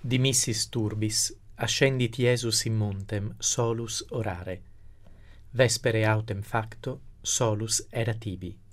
Dimissis turbis, ascendit Iesus in montem solus orare. Vespere autem facto, solus era tibi.